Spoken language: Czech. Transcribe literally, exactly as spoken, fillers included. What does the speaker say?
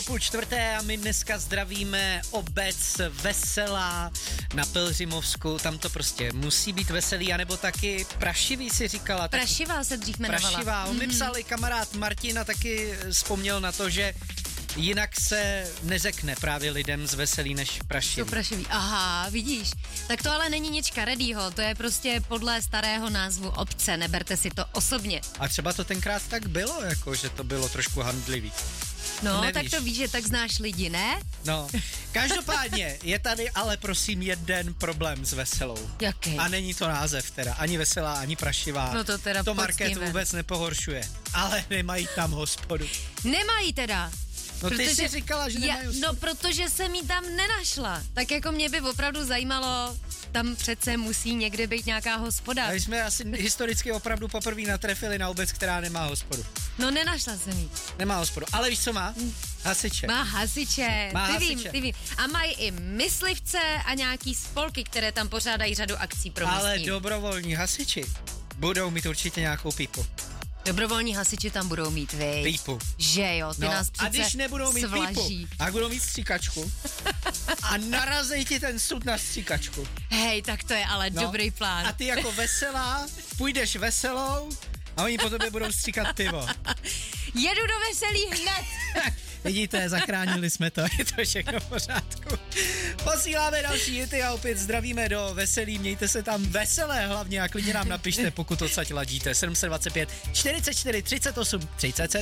Půl čtvrté a my dneska zdravíme obec Veselá na Pelhřimovsku, tam to prostě musí být veselý, anebo taky Prašivý si říkala. Tak... Prašivá se dřív jmenovala. Prašivá, on mm-hmm. mi psal i kamarád Martin a taky vzpomněl na to, že jinak se neřekne právě lidem z Veselí než Prašivý. To Prašivý, aha, vidíš. Tak to ale není nic škaredýho, to je prostě podle starého názvu obce, neberte si to osobně. A třeba to tenkrát tak bylo, jako že to bylo trošku handlivý. No, Nevíš. tak to víš, že tak znáš lidi, ne? No, každopádně je tady ale prosím jeden problém s Veselou. Jaký? A není to název teda, ani Veselá, ani Prašivá. No to teda To marketu poctivé. vůbec nepohoršuje, ale nemají tam hospodu. Nemají teda. No ty Protože jsi říkala, že nemají já, hospodu. No, protože jsem jí tam nenašla. Tak jako mě by opravdu zajímalo, tam přece musí někde být nějaká hospoda. A jsme asi historicky opravdu poprvé natrefili na obec, která nemá hospodu. No, nenašla jsem jí. Nemá hospodu, ale víš, co má? Hasiče. Má hasiče, Má ty hasiče. vím, ty vím. A mají i myslivce a nějaký spolky, které tam pořádají řadu akcí pro Ale místní. dobrovolní hasiči budou mít určitě nějakou pípu. Dobrovolní hasiči tam budou mít, vy. Pípu. Že jo, ty No, nás přece a když nebudou mít svlaží. pípu, tak budou mít stříkačku a narazej ti ten sud na stříkačku. Hej, tak to je ale No, dobrý plán. A ty jako Veselá půjdeš Veselou a oni po tobě budou stříkat pivo. Jedu do Veselí hned. Vidíte, zachránili jsme to, je to všechno v pořádku. Posíláme další hity a opět zdravíme do Veselí, mějte se tam veselé hlavně a klidně nám napište, pokud odsaď ladíte. sedm set dvacet pět čtyřicet čtyři třicet osm třicet sedm